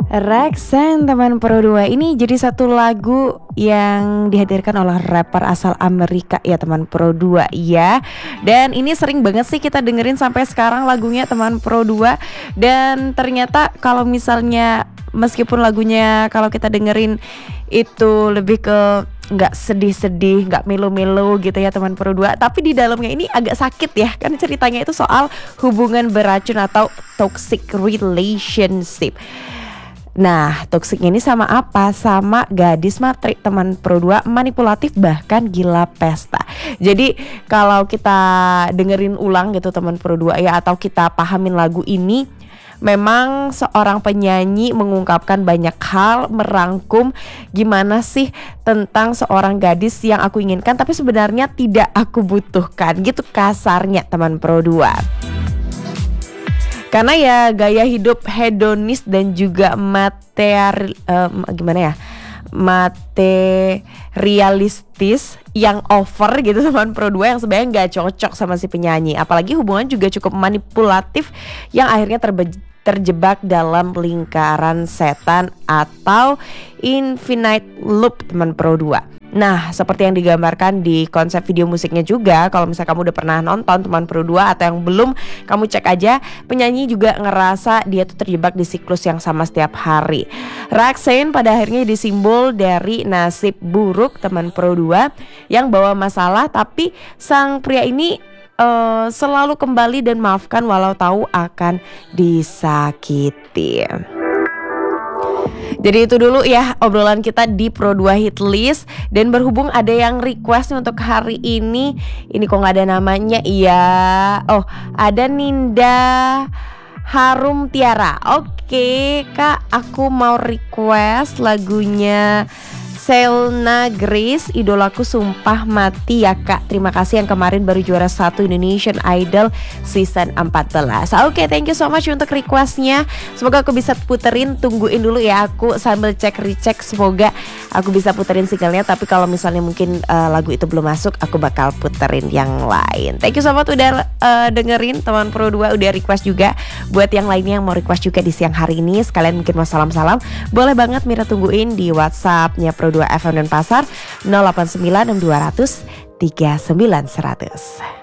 Rexen teman Pro 2 ini jadi satu lagu yang dihadirkan oleh rapper asal Amerika ya teman Pro 2 ya. Dan ini sering banget sih kita dengerin sampai sekarang lagunya teman Pro 2. Dan ternyata kalau misalnya meskipun lagunya kalau kita dengerin itu lebih ke nggak sedih-sedih, nggak melo-melo gitu ya teman Pro 2, tapi di dalamnya ini agak sakit ya, kan ceritanya itu soal hubungan beracun atau toxic relationship. Nah, toksiknya ini sama apa? Sama gadis matrik teman Pro 2, manipulatif bahkan gila pesta. Jadi kalau kita dengerin ulang gitu teman Pro 2 ya, atau kita pahamin lagu ini, memang seorang penyanyi mengungkapkan banyak hal, merangkum gimana sih tentang seorang gadis yang aku inginkan tapi sebenarnya tidak aku butuhkan, gitu kasarnya teman Pro 2. Karena ya gaya hidup hedonis dan juga materialistis yang over gitu teman Pro 2 yang sebenarnya nggak cocok sama si penyanyi. Apalagi hubungan juga cukup manipulatif yang akhirnya terjebak dalam lingkaran setan atau infinite loop teman Pro 2. Nah, seperti yang digambarkan di konsep video musiknya juga, kalau misalnya kamu udah pernah nonton teman Pro 2 atau yang belum, kamu cek aja, penyanyi juga ngerasa dia tuh terjebak di siklus yang sama setiap hari. Rexen pada akhirnya disimbol dari nasib buruk teman Pro 2 yang bawa masalah, tapi sang pria ini selalu kembali dan maafkan walau tahu akan disakiti. Jadi itu dulu ya obrolan kita di Pro 2 Hit List. Dan berhubung ada yang request untuk hari ini kok gak ada namanya ya. Oh, ada Ninda Harum Tiara. Oke Kak, aku mau request lagunya Selena Grace, idolaku sumpah mati ya Kak. Terima kasih yang kemarin baru juara 1 Indonesian Idol season 14. Oke, thank you so much untuk requestnya. Semoga aku bisa puterin, tungguin dulu ya aku sambil recheck. Semoga aku bisa puterin singlenya. Tapi kalau misalnya mungkin lagu itu belum masuk, aku bakal puterin yang lain. Thank you so much udah dengerin teman Pro 2, udah request juga. Buat yang lainnya yang mau request juga di siang hari ini, sekalian mungkin mau salam-salam, boleh banget Mira tungguin di WhatsApp-nya Pro 2 FM dan Pasar 089 6200 39100.